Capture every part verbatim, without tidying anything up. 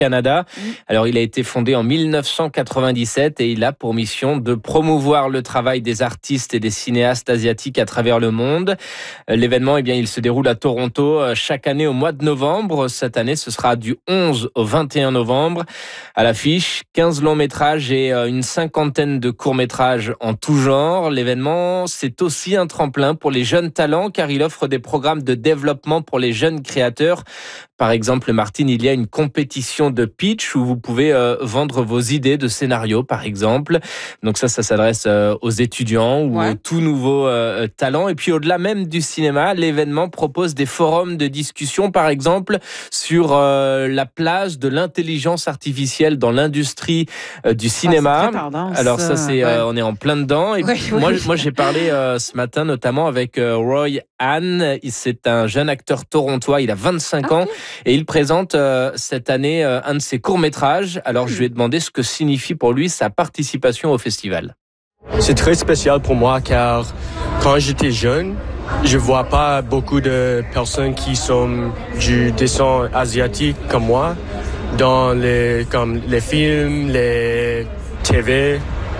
Canada. Alors, il a été fondé en mille neuf cent quatre-vingt-dix-sept et il a pour mission de promouvoir le travail des artistes et des cinéastes asiatiques à travers le monde. L'événement, eh bien, il se déroule à Toronto chaque année au mois de novembre. Cette année, ce sera du onze au vingt et un novembre. À l'affiche, quinze longs métrages et une cinquantaine de courts métrages en tout genre. L'événement, c'est aussi un tremplin pour les jeunes talents car il offre des programmes de développement pour les jeunes créateurs. Par exemple, Martine, il y a une compétition de pitch où vous pouvez euh, vendre vos idées de scénario, par exemple. Donc ça, ça s'adresse euh, aux étudiants ou ouais. aux tout nouveaux euh, talents. Et puis au-delà même du cinéma, l'événement propose des forums de discussion, par exemple, sur euh, la place de l'intelligence artificielle dans l'industrie euh, du cinéma. Ah, tendance, Alors ça, c'est, ouais. euh, on est en plein dedans. Et oui, moi, oui. moi, j'ai parlé euh, ce matin notamment avec euh, Roy Han. C'est un jeune acteur torontois. Il a vingt-cinq ah, ans. Okay. Et il présente euh, cette année euh, un de ses courts-métrages. Alors, je lui ai demandé ce que signifie pour lui sa participation au festival. C'est très spécial pour moi car quand j'étais jeune, je vois pas beaucoup de personnes qui sont du descent asiatique comme moi dans les, comme les films, les T V.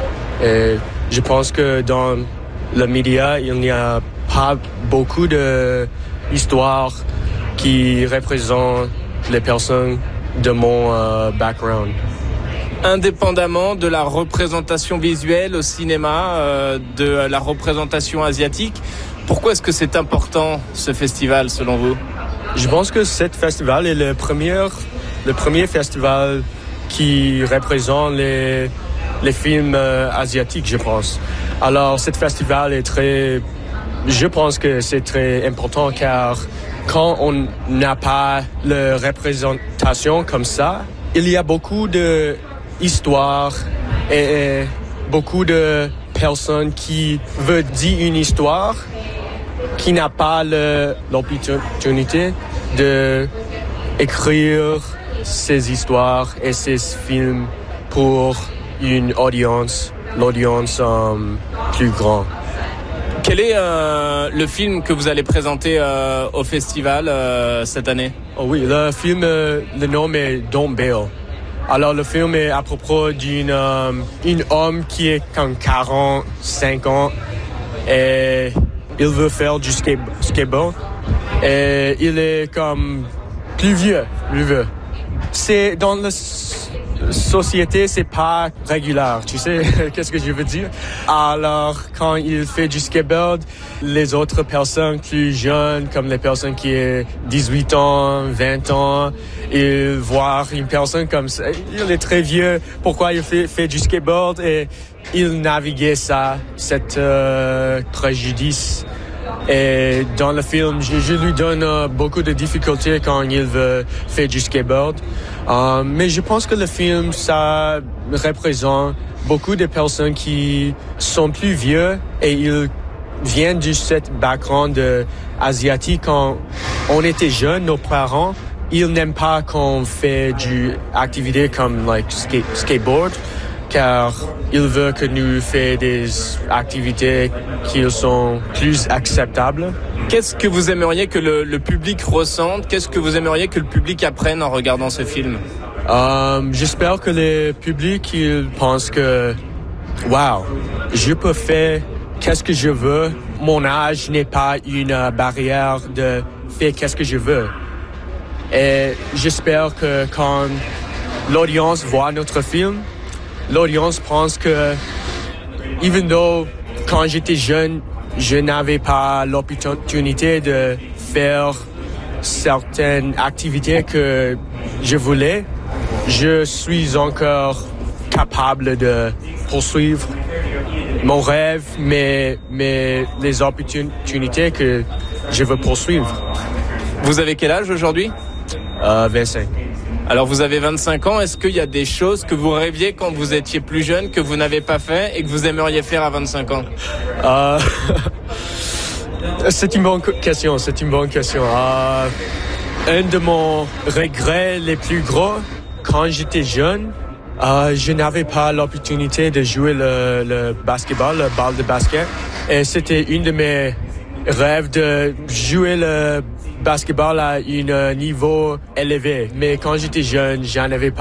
Et je pense que dans le média, il n'y a pas beaucoup d'histoires qui représente les personnes de mon euh, background. Indépendamment de la représentation visuelle au cinéma, euh, de la représentation asiatique, pourquoi est-ce que c'est important ce festival selon vous ? Je pense que ce festival est le premier, le premier festival qui représente les, les films euh, asiatiques, je pense. Alors, ce festival est très... Je pense que c'est très important car quand on n'a pas de représentation comme ça, il y a beaucoup d'histoires et beaucoup de personnes qui veulent dire une histoire qui n'a pas le, l'opportunité d'écrire ces histoires et ces films pour une audience, l'audience um, plus grande. Quel est euh, le film que vous allez présenter euh, au festival euh, cette année ? Oh oui, le film, euh, le nom est Don't Bail. Alors le film est à propos d'une euh, une homme qui est comme quarante-cinq ans et il veut faire du skate, skateboard et il est comme plus vieux, plus vieux. C'est dans la société, c'est pas régulier, tu sais qu'est-ce que je veux dire? Alors, quand il fait du skateboard, les autres personnes plus jeunes, comme les personnes qui ont dix-huit ans, vingt ans, ils voient une personne comme ça, il est très vieux, pourquoi il fait, fait du skateboard et il naviguait ça, cette euh, préjudice. Et dans le film, je, je lui donne euh, beaucoup de difficultés quand il veut faire du skateboard. Euh, mais je pense que le film, ça représente beaucoup de personnes qui sont plus vieux et ils viennent de cette background euh, asiatique. Quand on était jeunes, nos parents, ils n'aiment pas qu'on fait du activité comme like skate, skateboard. Car il veut que nous fassions des activités qui sont plus acceptables. Qu'est-ce que vous aimeriez que le, le public ressente ? Qu'est-ce que vous aimeriez que le public apprenne en regardant ce film ? euh, J'espère que le public il pense que « Wow, je peux faire qu'est-ce que je veux. Mon âge n'est pas une barrière de faire qu'est-ce que je veux. » Et j'espère que quand l'audience voit notre film, l'audience pense que, even though, quand j'étais jeune, je n'avais pas l'opportunité de faire certaines activités que je voulais, je suis encore capable de poursuivre mon rêve, mais, mais les opportunités que je veux poursuivre. Vous avez quel âge aujourd'hui ? euh, vingt-cinq. Alors vous avez vingt-cinq ans, est-ce qu'il y a des choses que vous rêviez quand vous étiez plus jeune, que vous n'avez pas fait et que vous aimeriez faire à vingt-cinq ans ? euh, C'est une bonne question, c'est une bonne question. Euh, un de mes regrets les plus gros, quand j'étais jeune, euh, je n'avais pas l'opportunité de jouer le, le basketball, le balle de basket. Et c'était une de mes rêves de jouer le basketball à un niveau élevé. Mais quand j'étais jeune, j'en avais pas